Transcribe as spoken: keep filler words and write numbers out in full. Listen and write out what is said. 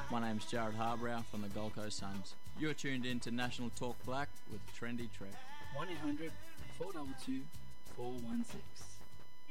My name's Jared Harbrow from the Gold Coast Suns. You're tuned in to National Talk Black with Trendy Trek. one eight hundred four two two four one six.